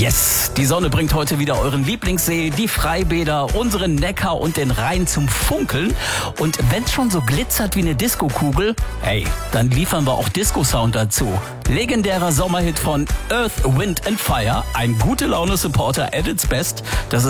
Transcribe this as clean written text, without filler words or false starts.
Yes, die Sonne bringt heute wieder euren Lieblingssee, die Freibäder, unseren Neckar und den Rhein zum Funkeln. Und wenn's schon so glitzert wie eine Diskokugel, hey, dann liefern wir auch Disco-Sound dazu. Legendärer Sommerhit von Earth, Wind and Fire, ein Gute-Laune-Supporter at its best. Das ist